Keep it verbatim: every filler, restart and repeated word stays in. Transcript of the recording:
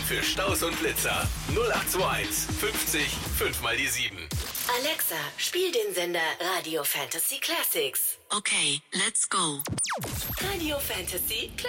für Staus und Blitzer. null acht zwei eins fünfzig fünf mal die sieben. Alexa, spiel den Sender Radio Fantasy Classics. Okay, let's go. Radio Fantasy Classics.